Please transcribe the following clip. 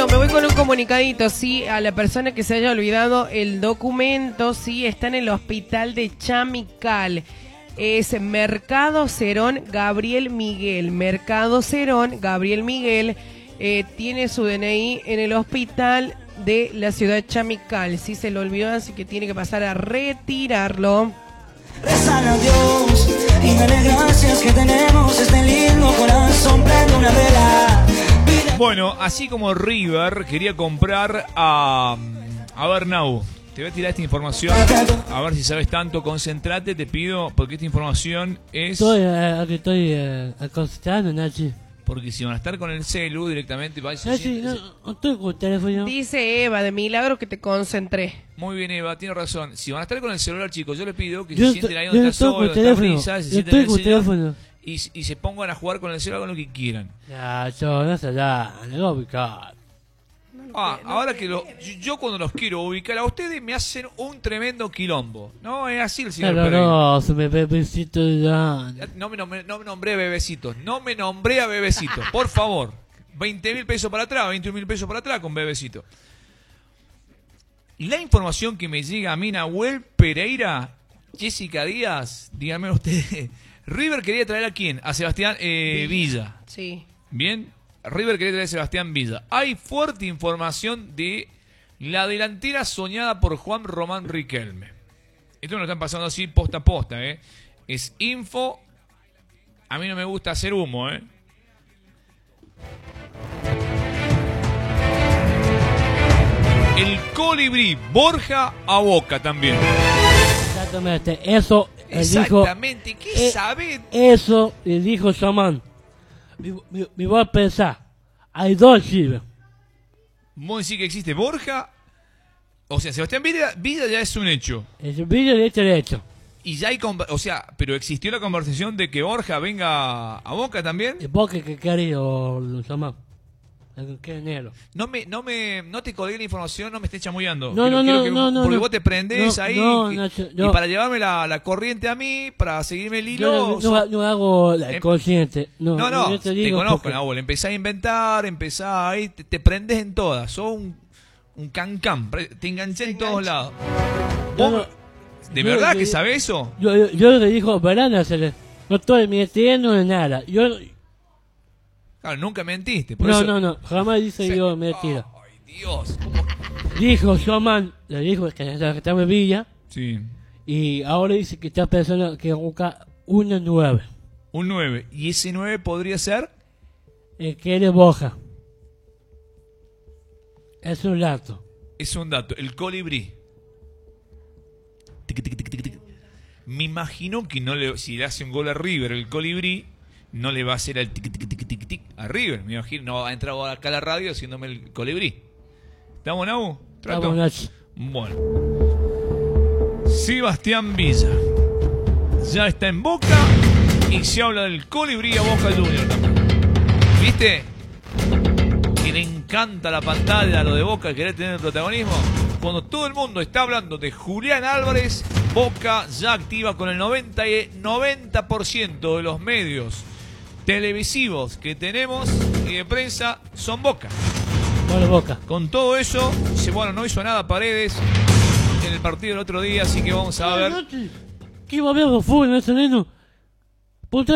Bueno, me voy con un comunicadito, sí, a la persona que se haya olvidado el documento, sí, está en el hospital de Chamical. Es Mercado Cerón Gabriel Miguel. Mercado Cerón Gabriel Miguel tiene su DNI en el hospital de la ciudad de Chamical. Sí, se lo olvidó, así que tiene que pasar a retirarlo. Rezale a Dios y dale gracias que tenemos este lindo corazón, prende una vela. Bueno, así como River quería comprar a ver, Nau, te voy a tirar esta información, a ver si sabes tanto, concentrate, te pido, porque esta información es... Estoy concentrando, Nachi. Porque si van a estar con el celu directamente... Nachi, no estoy con el teléfono. Dice Eva, de milagro que te concentré. Muy bien, Eva, tiene razón. Si van a estar con el celular, chicos, yo les pido que Yo se sienten ahí donde está solo, está risa, se sienten en el celular y se pongan a jugar con el celular con lo que quieran. Ya, yo no sé, ya, me voy a ubicar. Ahora que yo cuando los quiero ubicar a ustedes me hacen un tremendo quilombo. No, es así el señor Pereira. No, se me bebecito ya. No me nombré a bebecitos. No me nombré a bebecitos. Por favor. 20.000 pesos para atrás, 21.000 pesos para atrás con bebecito. La información que me llega a mí, Nahuel Pereira, Jessica Díaz, díganme ustedes. River quería traer a quién? A Sebastián Villa. Sí. Bien. River quería traer a Sebastián Villa. Hay fuerte información de la delantera soñada por Juan Román Riquelme. Esto me lo están pasando así posta a posta, ¿eh? Es info. A mí no me gusta hacer humo, ¿eh? El colibrí, Borja a Boca también. Exactamente, eso. Exactamente, ¿qué saben? Eso le dijo Samán. Me voy a pensar. Hay dos chivas. ¿Vos decís que existe Borja? O sea, Sebastián Villa ya es un hecho. Es un Villa de hecho. Y ya hay, pero existió la conversación de que Borja venga a Boca también. ¿Y Boca que quería los Samán? ¿Qué enero? No te colgué la información, no me estés chamullando. No. Porque vos te prendés ahí. Y para llevarme la corriente a mí, para seguirme el hilo. No hago la consciente. No, te conozco, Nahuel. Empezás a inventar, ahí, te prendés en todas. Sos un can-can. Te enganché en todos lados. ¿De verdad que sabés eso? Yo le dijo, verán, no estoy mintiendo en nada. Claro, nunca mentiste. No, jamás dice yo mentira. Ay, Dios. Dijo Shoman, le dijo que está en Villa. Sí. Y ahora dice que está pensando que busca un 9. Un 9. ¿Y ese 9 podría ser? Que eres Boja. Es un dato. El colibrí. Me imagino que si le hace un gol a River el colibrí, no le va a hacer el tic a River. Me imagino, no va a entrar acá a la radio haciéndome el colibrí. ¿Estamos, Nau? Estamos. Bueno. Sebastián Villa ya está en Boca y se habla del colibrí a Boca Junior también. ¿Viste? Que le encanta la pantalla, lo de Boca, querer tener el protagonismo. Cuando todo el mundo está hablando de Julián Álvarez, Boca ya activa con el 90% de los medios televisivos que tenemos y de prensa son Boca. Bueno, Boca. Con todo eso, no hizo nada Paredes en el partido del otro día, así que vamos a ver. ¿Qué iba a ver fútbol ese neno?